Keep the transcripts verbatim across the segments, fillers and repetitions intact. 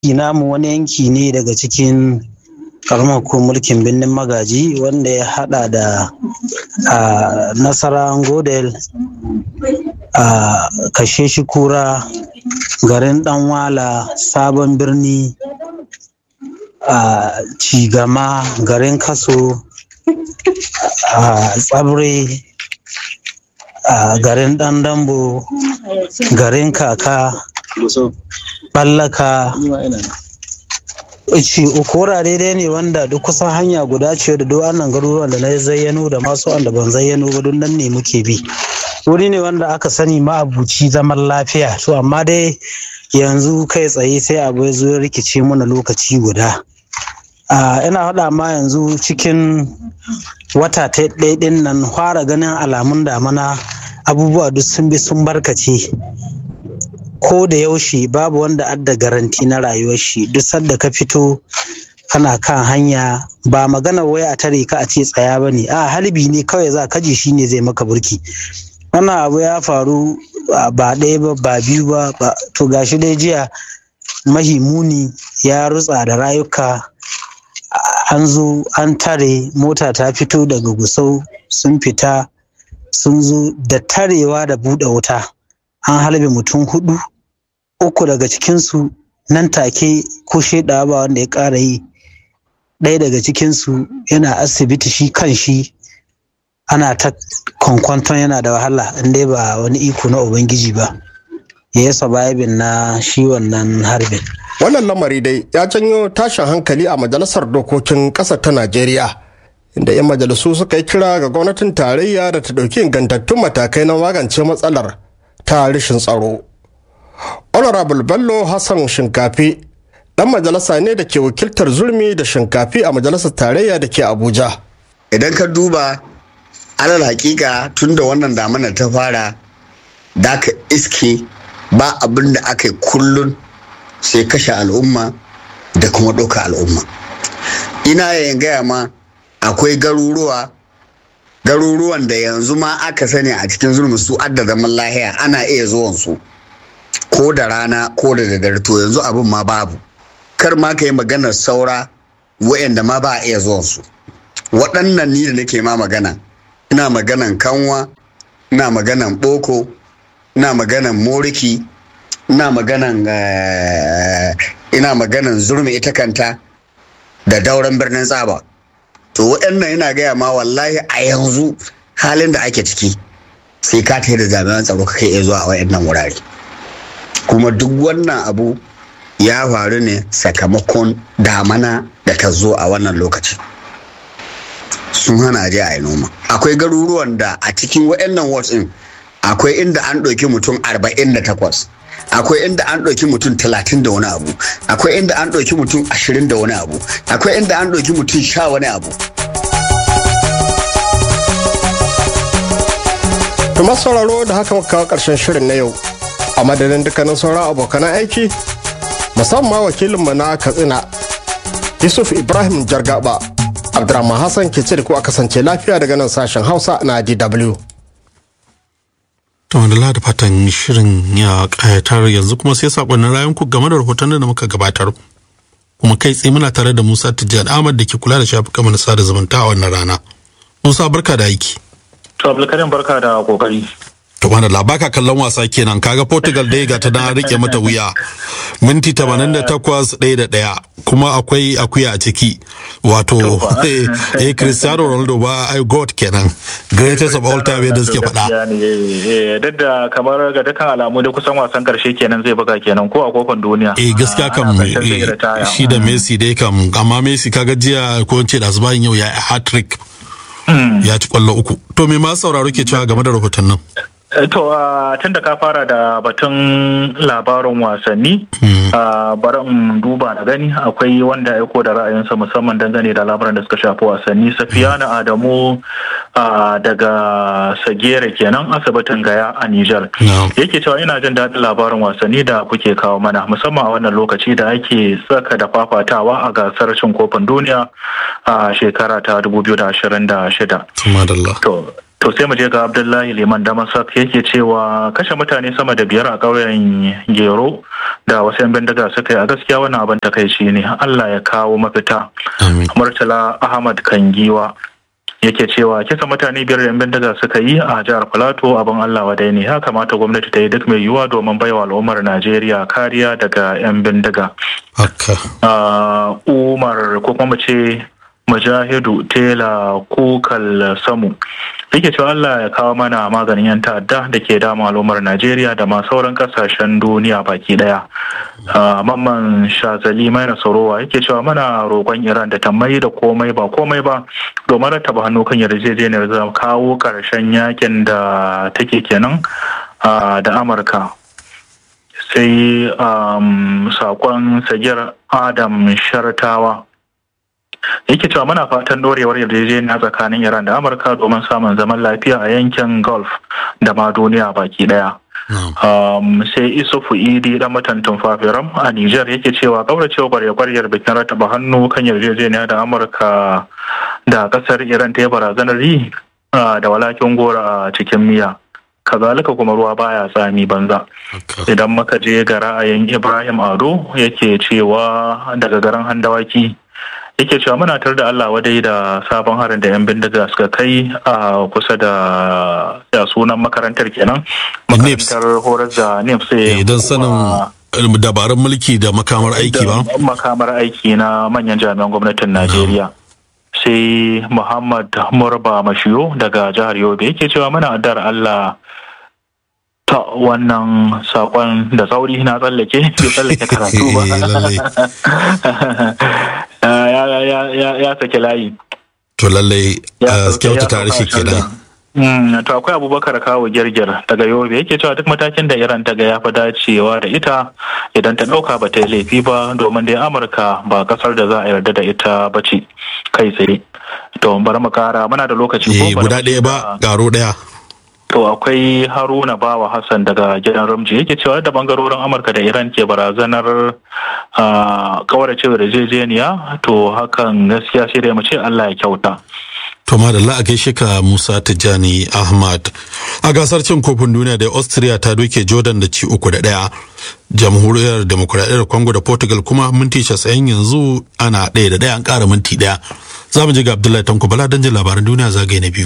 namu wani yanki ne daga cikin karamar ko mulkin birnin Magaji wanda ya hada da a Nasarawan Godel, a Kashe Shikura, garin Danwala, Sabon Birni, a Cigama, garin Kaso, a Tsabre, a garin Dandambo, garin Kaka, Ballaka. Ce uku wurare dai ne wanda duk kusan hanya guda ce da duk annan garuruwan da na zayyano da masu wanda ban zayyano ba don nan ne muke bi. Wuri ne wanda aka sani ma'abuci zaman lafiya, to amma dai yanzu kai tsaye sai abu ya zo ya rikice mana lokaci guda. Ina faɗa ma yanzu cikin wata ta ɗaya ɗin nan fara ganin alamun damana abubuwa duk sun bi sun barkace. Ko da yaushe babu wanda adda garanti na rayuwar shi, duk sanda ka fito kana kan hanya ba magana waya a tare ka a ce tsaya ba ne, a halbi ne kawai za ka ji shi ne zai maka burki. Wannan abu ya faru ba ɗaya ba ba biyu ba, to gashi dai jiya mahimuni ya rutsa da rayuka. An zo an tare mota ta fito daga Gusau, sun fita sun zo da tarewa da buɗe wuta, an halbe mutum hudu, uku daga cikinsu nan take ko shaidawa ba wanda ya ƙara yi. Ɗaya daga cikinsu yana asibiti shi kan shi ana ta kwankwanton yana da wahala inda ba wani iko na Ubangiji ba ya yi surviving na shi wannan harbin. Wannan lamari dai ya janyo tashin hankali a majalisar dokokin ƙasar ta Najeriya, inda 'yan majalisu suka yi kira ga gwamnatin tarayya da ta ɗauki ingantattun matakai na magance matsalar ta rashin tsaro. Honorable Bello Hassan Shinkafi ɗan majalisa ne da ke wakiltar Zurmi da Shinkafi a majalisar tarayya da ke Abuja. Idan ka duba alal hakika tun da wannan damana ta fara da ka iske ba abin da aka yi kullun sai kashe al'umma da kuma ɗauka al'umma. Ina yayin gaya ma akwai garuruwa garuruwan da yanzu ma aka sani a cikin Zurmi su adda zaman lahiya ana iya zuwan su ko da rana ko da daddare, to yanzu abin ma babu. Kar ma ka yi maganar saura wa'anda ma ba a iya zuwan su. Waɗannan ni da nake ma magana, ina maganan Kanwa, ina maganan Boko, ina maganan Moriki, ina maganan ina maganan Zurmi ita kanta da Dauran birnin Tsaba. To waɗannan ina gaya ma wallahi a yanzu halin da ake ciki sai ka tafi da jami'an tsaro kake iya zuwa a waɗannan wurare. Kuma duk wannan abu ya faru ne sakamakon damana da ta zo a wannan lokaci. Sun hana je a yi noma. Akwai garuruwan da a cikin waɗannan wards ɗin akwai inda an ɗauki mutum arba'in da takwas. Akwai inda an ɗauki mutum talatin da wani abu, akwai inda an ɗauki mutum ashirin da wani abu, akwai inda an ɗauki mutum sha wani abu. Tuma sauraro da haka muka kawo ƙarshen shirin na yau, a madadin dukkanin sauran abokan aiki musamman wakilinmu na Katsina Yusuf Ibrahim Jargaba, Abdurrahman Hassan ke ce da ku a kasance lafiya daga nan sashen Hausa na D W. To wanda da fatan shirin ya kayatar, yanzu kuma sai sakonnin rayunku game da rahoton da muka gabatar. Kuma kai tsaye muna tare da Musa Tijjani Ahmad da ke kula da shafukan mana sada zumunta a wannan rana. Musa barka da aiki. To Abdulkarim barka da kokari. To wanda labaka kallon wasa kenan, kaga Portugal dai ga ta na rike mata wuya. Minti tamanin da takwas ɗaya da ɗaya, kuma akwai akuya a ciki. Wato eh Cristiano Ronaldo ba ai god kenan. Greatest of all time da suke faɗa. Eh duk da kamar ga dukkan alamu da kusan wasan karshe kenan zai buga kenan ko a kofin duniya. Eh gaskiya kam shi da Messi dai kam, amma Messi kaga jiya ko ce da zubayin yau ya hat-trick. Ya ci kwallo uku. To me ma sauraro ke cewa game da rahoton nan? To tun da ka fara da batun labarin wasanni, bari in duba na gani akwai wanda ya da ra'ayinsa musamman dangane da labaran da suka shafi wasanni. Safiyana Adamu daga Sagere kenan, asibitin Gaya a Nijar. Yake cewa ina jin daɗin labarin wasanni da kuke kawo mana, musamman a wannan lokaci da ake tsaka da fafatawa a gasar cin kofin duniya a shekara ta dubu biyu da ashirin da shida. To To sai mu je ga Abdullahi Liman Damasak yake cewa kashe mutane sama da biyar a ƙauyen Gero da wasu 'yan bindiga suka yi a gaskiya wannan abin takaici ne. Allah ya kawo mafita. Murtala Ahmad Kangiwa yake cewa kisa mutane biyar 'yan bindiga suka yi a jihar Plateau abin Allah wadai ne. Ya kamata gwamnati ta yi duk mai yiwuwa domin baiwa al'ummar Najeriya kariya daga 'yan bindiga. Umar ko kuma ce Mujahidu Tela Kukal Samu yake cewa Allah ya kawo mana maganin yan ta'adda da ke dama al'ummar Najeriya da ma sauran kasashen duniya baki daya. Mamman Shazali mai nasorowa yake cewa mana roƙon Iran da ta mai da komai ba komai ba domin rattaba hannu kan yarjejeniyar za kawo ƙarshen yakin da take kenan da Amurka. Sai sakon Sagir Adam Shartawa yake cewa muna fatan dorewar yarjejeniya tsakanin Iran da Amurka domin samun zaman lafiya a yankin Gulf da ma duniya baki daya. Um, sai Isufu Idi dan matantin Fafiram a Niger yake cewa kauracewa kwarya-kwaryar bikin rataba hannu kan yarjejeniya da Amurka da kasar Iran ta yi barazanar yi da walakin gora a cikin miya. Kazalika kuma ruwa baya tsami banza. Idan muka je ga ra'ayin Ibrahim Ado yake cewa daga garin Handawaki yake cewa muna tar da Allah wadai da sabon harin da 'yan bindiga suka kai a kusa da da sunan makarantar kenan makarantar horar da N I P S don sanin dabarun mulki da makamar aiki ba makamar aiki na manyan jami'an gwamnatin Najeriya. Sai Muhammad Murba Mashiyo daga jihar Yobe yake cewa muna addar Allah ta wannan sakon da sauri na tsallake bai tsallake karatu ba ya sake layi to lallai kyauta tare shi kenan. To akwai Abubakar Kawo Girgir daga Yobe yake cewa duk matakin da Iran ta ga ya fi dacewa da ita idan ta dauka ba ta yi laifi ba domin dai Amurka ba kasar da za a yarda da ita ba ce kai tsaye. To bari mu kara muna da lokaci ko guda ɗaya ba garo ɗaya. To akwai Haruna Bawa Hassan daga gidan Ramji yake cewa da bangarorin Amurka da Iran ke barazanar kaurace yarjejeniya to hakan gaskiya sai dai mu ce Allah ya kyauta. To madalla a gaishe ka Musa Tijjani Ahmad. A gasar cin kofin duniya da Austria ta doke Jordan da ci uku da ɗaya. Jamhuriyar Demokuraɗiyyar Congo da Portugal kuma minti casa'in yanzu ana ɗaya da ɗaya an ƙara minti ɗaya. Za mu je ga Abdullahi Tanko Bala don jin labaran duniya zagaye na biyu.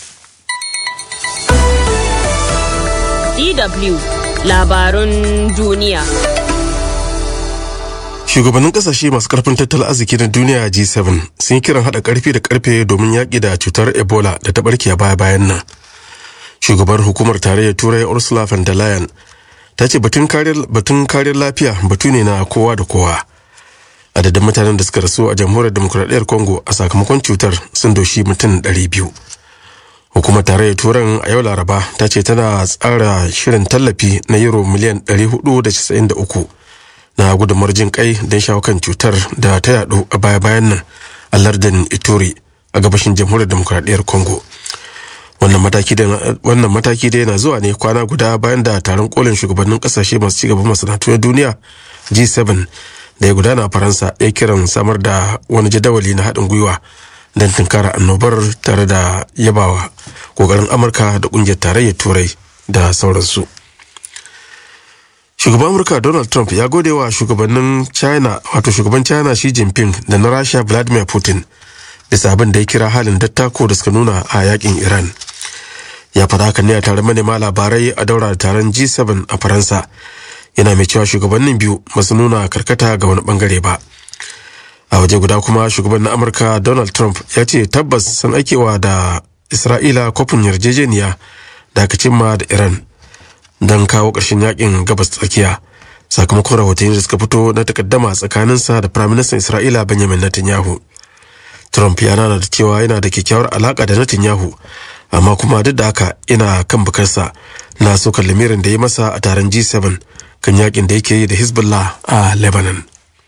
D W Labarun duniya. Shugabannin kasashe masu karfin tattalin arziki na duniya G seven sun yi kiran hada karfi da karfe domin yaƙi da cutar Ebola da ta barke a baya bayan nan. Shugabar hukumar tarayyar Turai Ursula von der Leyen ta ce batun kariyar lafiya batu ne na kowa da kowa. Adadin mutanen da suka rasu a jamhuriyar demokuraɗiyyar Congo a sakamakon cutar sun doshi mutum ɗari biyu. Hukumar tarayyar Turan a yau Laraba ta ce tana tsara shirin tallafi na euro miliyan ɗari hudu da casa'in da uku na gudunmawar jin kai don shawo kan cutar da ta yadu a baya-bayan nan a lardin Ituri a gabashin jamhuriyar demokuraɗiyyar Congo. Wannan mataki dai na zuwa ne kwana guda bayan da taron kolin shugabannin kasashe masu cigaban masana'antu na duniya G seven da ya gudana a Faransa ya kiran samar da wani jadawali na haɗin gwiwa don tunkara annobar tare da yabawa kokarin Amurka da kungiyar tarayyar Turai da sauransu. Shugaban Amurka Donald Trump ya gode wa shugabannin China wato shugaban China Xi Jinping da na Russia Vladimir Putin bisa abin da ya kira halin dattako da suka nuna a yakin Iran. Ya faɗa haka ne a taron manema labarai a daura da taron G seven a Faransa, yana mai cewa shugabannin biyu ba su nuna karkata ga wani bangare ba. A waje guda kuma shugaban na Amurka Donald Trump ya ce tabbas sun aikewa da Isra'ila kofin yarjejeniya da aka cimma da Iran don kawo ƙarshen yakin gabas tsakiya sakamakon rahotanni da suka fito na takaddama tsakaninsa da Firaministan Isra'ila Benjamin Netanyahu. Trump ya nana da cewa yana da kyakkyawar alaka da Netanyahu, amma kuma duk da haka ina kan bukarsa na sokar lamirin da ya masa a taron G seven kan yakin da yake yi da Hezbollah a Lebanon.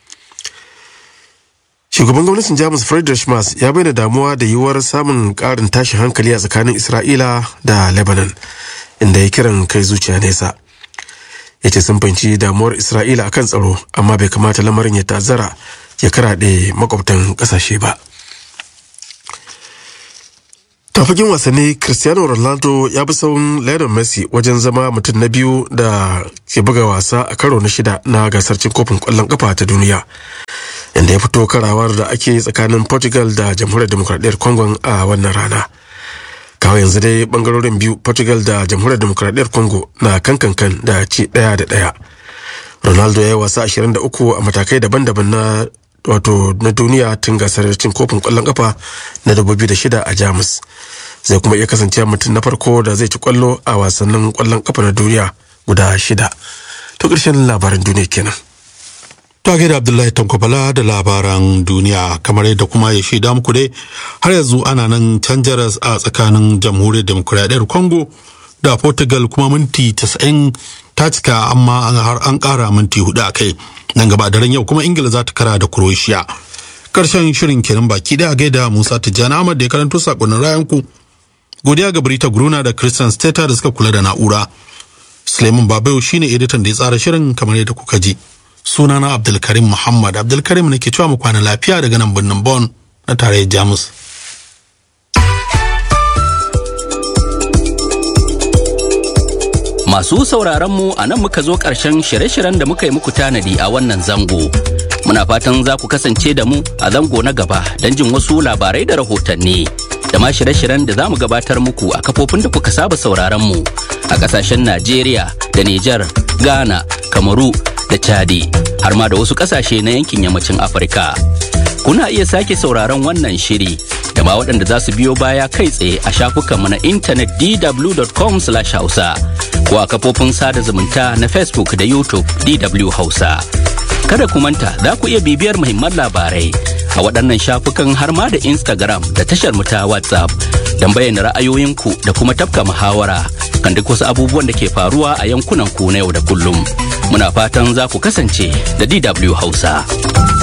Shugaban gwamnatin Jamus Friedrich Merz ya bayyana damuwa da yiwuwar samun ƙarin tashin hankali a tsakanin Isra'ila da Lebanon, inda ya kiran kai zuciya nesa. Ya ce sun fahimci damuwar Isra'ila akan tsaro, amma bai kamata lamarin ya ta'azzara ya karaɗe makwabtan ƙasashe ba. Tafakin wasanni, Cristiano Ronaldo ya bi sauran Lionel Messi wajen zama mutum na biyu da ke buga wasa a karo na shida na gasar cin kofin kwallon kafa ta duniya, inda ya fito karawar da ake tsakanin Portugal da Jamhuriyar Demokradiyyar Congo a wannan rana. Kawai yanzu dai bangarorin biyu, Portugal da Jamhuriyar Demokradiyyar Congo, na kankankan da ci daya da daya. Ronaldo ya yi wasa ashirin da uku a matakai daban-daban na wato na duniya tun gasar cin kofin kwallon kafa na dubu biyu da shida a Jamus. Zai kuma iya kasance mutum na farko da zai ci kwallo a wasannin kwallon kafa na duniya guda shida. To ƙarshen labaran duniya kenan. To da Abdullahi Tankwabala da labaran duniya, kamar yadda kuma ya shaida muku dai har yanzu ana nan canjaras a tsakanin Jamhuriyar Demokuraɗiyyar Congo da Portugal, kuma minti tasa'in ta cika amma har an ƙara minti hudu a kai. Nan gaba daren yau kuma Ingila za ta kara da Croatia. Karshen shirin kenan baki da gaida Musa Tijjani Ahmad da ya karanto sakonnin rayanku. Godiya ga Brita Gruna da Christian Steta da suka kula da na'ura. Suleiman Babayo shine editan da ya tsara shirin kamar yadda kuka ji. Sunana Abdulkarim Muhammad Abdulkarim nake cewa mu kwana lafiya daga nan birnin Bonn na tarayyar Jamus. Masu sauraron mu a nan muka zo ƙarshen shirye-shiryen da muka yi muku tanadi a wannan zango. Muna fatan za ku kasance da mu a zango na gaba don jin wasu labarai da rahotanni da ma shirye-shiryen da za mu gabatar muku a kafofin da kuka saba sauraron mu a ƙasashen Najeriya da Nijar, Ghana, Kamaru da Chadi har ma da wasu ƙasashe na yankin yammacin Afirka. Kuna iya sake sauraron wannan shiri da ma waɗanda za su biyo baya kai tsaye a shafukanmu na intanet d w dot com slash hausa ko a kafofin sada zumunta na Facebook da YouTube D W Hausa. Kada ku manta za ku iya bibiyar muhimman labarai a waɗannan shafukan har ma da Instagram da tashar mu ta WhatsApp don bayyana ra'ayoyinku da kuma tafka muhawara kan duk wasu abubuwan da ke faruwa a yankunan ku na yau da kullum. Muna fatan za ku kasance da D W Hausa.